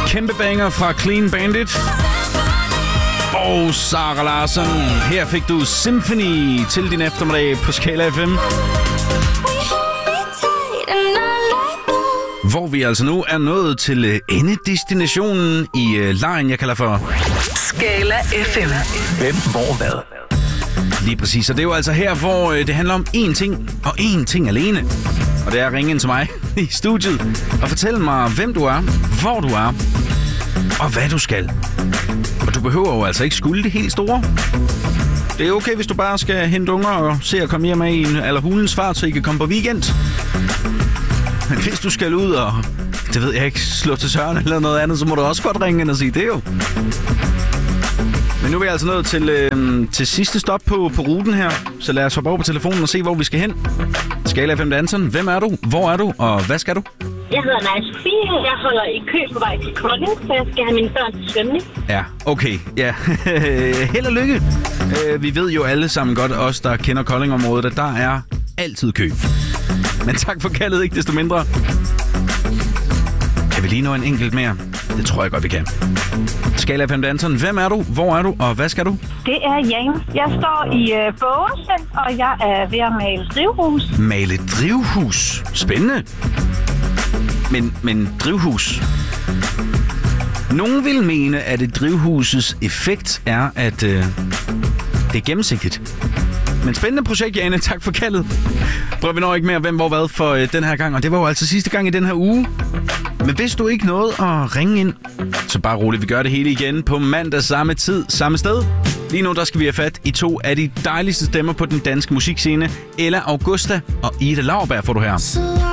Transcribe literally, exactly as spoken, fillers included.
kæmpe banger fra Clean Bandit. Og Sara Larsson. Her fik du Symphony til din eftermiddag på Skala F M. Hvor vi altså nu er nået til endedestinationen i uh, lejen, jeg kalder for Skala F M. Hvem, hvor, hvad? Lige præcis, og det er jo altså her, hvor uh, det handler om én ting, og én ting alene. Og det er at ringe ind til mig i studiet og fortælle mig, hvem du er, hvor du er, og hvad du skal. Og du behøver jo altså ikke skulle det helt store. Det er okay, hvis du bare skal hente unger og se at komme hjem af en eller hulens fart, så I kan komme på weekend. Men hvis du skal ud og, det ved jeg ikke, slå til søren eller noget andet, så må du også godt ringe ind og sige det jo. Men nu er vi altså nået til, øh, til sidste stop på, på ruten her. Så lad os hoppe over på telefonen og se, hvor vi skal hen. Skala F M Danseren. Hvem er du? Hvor er du? Og hvad skal du? Jeg hedder Naja Sofie. Jeg holder i kø på vej til Kolding, så jeg skal have mine børn til svømning. Ja, okay. Ja. Held og lykke. Uh, vi ved jo alle sammen godt, os der kender Kolding-området, at der er altid kø. Men tak for kaldet, ikke desto mindre. Kan vi lige nå en enkelt mere? Det tror jeg godt, vi kan. Skala F M Danseren. Hvem er du? Hvor er du? Og hvad skal du? Det er Jan. Jeg står i øh, Bogense, og jeg er ved at male drivhus. Male drivhus? Spændende. Men, men drivhus... Nogen vil mene, at et drivhusets effekt er, at øh, det er gennemsigtigt. Men spændende projekt, Jane. Tak for kaldet. Prøver vi når ikke mere hvem, hvor, hvad for øh, den her gang. Og det var jo altså sidste gang i den her uge. Men hvis du ikke nåede at ringe ind, så bare roligt, vi gør det hele igen på mandag samme tid, samme sted. Lige nu der skal vi have fat i to af de dejligste stemmer på den danske musikscene. Ella Augusta og Ida Lauerberg får du her.